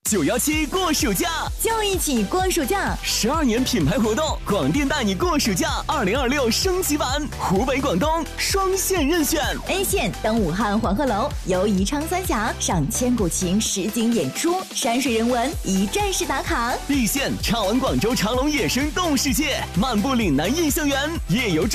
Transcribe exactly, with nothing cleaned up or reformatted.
九幺七过暑假， 就一起过暑假。 十二年品牌活动，广电带你过暑假二零二六升级版，湖北、广东双线任选。 A 线登武汉黄鹤楼，游宜昌三峡，赏千古情实景演出，山水人文一站式打卡。 B 线畅玩广州长隆野生动物世界，漫步岭南印象园，夜游。